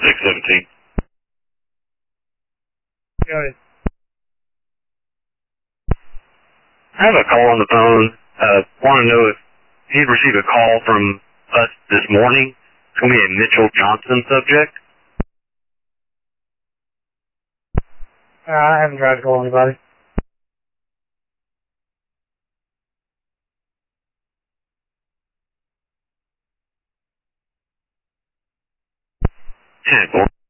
617. Go ahead. I have a call on the phone. Want to know if he'd received a call from us this morning. It's going to be a Mitchell Johnson subject. I haven't tried to call anybody. Yeah,